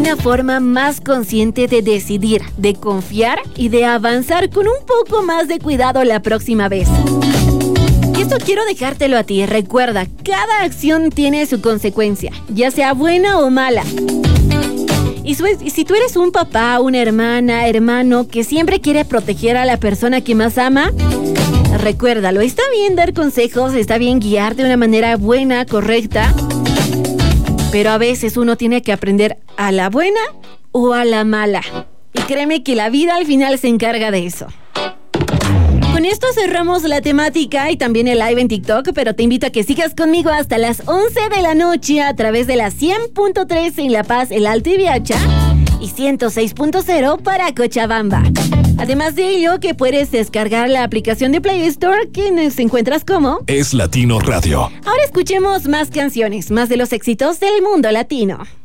una forma más consciente de decidir, de confiar y de avanzar con un poco más de cuidado la próxima vez. Y esto quiero dejártelo a ti. Recuerda, cada acción tiene su consecuencia, ya sea buena o mala. Y si tú eres un papá, una hermana, hermano que siempre quiere proteger a la persona que más ama, recuérdalo, está bien dar consejos, está bien guiar de una manera buena, correcta, pero a veces uno tiene que aprender a la buena o a la mala. Y créeme que la vida al final se encarga de eso. Con esto cerramos la temática y también el live en TikTok, pero te invito a que sigas conmigo hasta las 11 de la noche a través de la 100.3 en La Paz, El Alto y Viacha y 106.0 para Cochabamba. Además de ello, que puedes descargar la aplicación de Play Store que nos encuentras como Es Latino Radio. Ahora escuchemos más canciones, más de los éxitos del mundo latino.